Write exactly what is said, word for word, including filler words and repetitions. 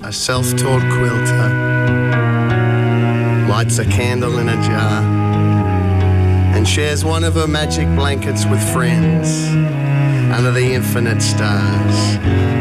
a self-taught quilter, lights a candle in a jar and shares one of her magic blankets with friends under the infinite stars.